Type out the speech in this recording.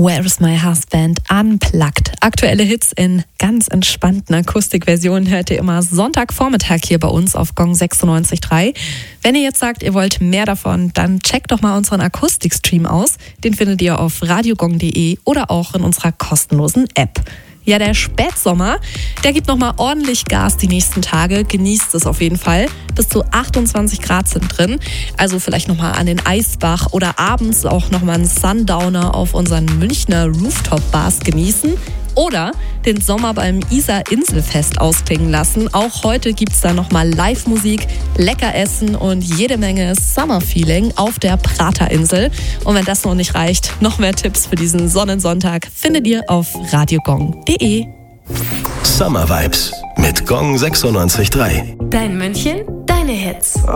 Where is my husband? Unplugged. Aktuelle Hits in ganz entspannten Akustikversionen hört ihr immer Sonntagvormittag hier bei uns auf Gong 96.3. Wenn ihr jetzt sagt, ihr wollt mehr davon, dann checkt doch mal unseren Akustikstream aus. Den findet ihr auf radiogong.de oder auch in unserer kostenlosen App. Ja, der Spätsommer, der gibt nochmal ordentlich Gas die nächsten Tage. Genießt es auf jeden Fall. Bis zu 28 Grad sind drin. Also vielleicht nochmal an den Eisbach oder abends auch nochmal einen Sundowner auf unseren Münchner Rooftop-Bars genießen. Oder den Sommer beim Isar-Inselfest ausklingen lassen. Auch heute gibt es da nochmal Live-Musik, lecker Essen und jede Menge Summer-Feeling auf der Praterinsel. Und wenn das noch nicht reicht, noch mehr Tipps für diesen Sonnensonntag findet ihr auf radiogong.de. Summer Vibes mit Gong 96.3. Dein München, deine Hits.